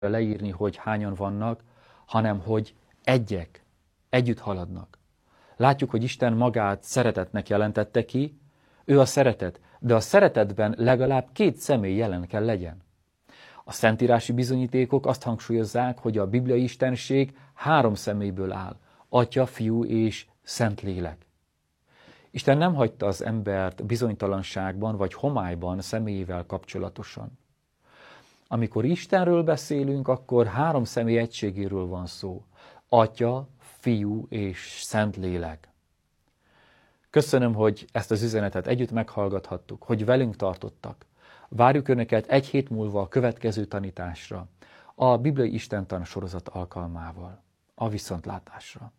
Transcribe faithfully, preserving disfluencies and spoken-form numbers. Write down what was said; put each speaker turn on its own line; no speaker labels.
leírni, hogy hányan vannak, hanem hogy egyek, együtt haladnak. Látjuk, hogy Isten magát szeretetnek jelentette ki, ő a szeretet, de a szeretetben legalább két személy jelen kell legyen. A szentírási bizonyítékok azt hangsúlyozzák, hogy a bibliai istenség három személyből áll, Atya, Fiú és Szentlélek. Isten nem hagyta az embert bizonytalanságban vagy homályban személyével kapcsolatosan. Amikor Istenről beszélünk, akkor három személy egységéről van szó. Atya, Fiú és Szentlélek. Köszönöm, hogy ezt az üzenetet együtt meghallgathattuk, hogy velünk tartottak. Várjuk Önöket egy hét múlva a következő tanításra, a Bibliai Istentan sorozat alkalmával. A viszontlátásra.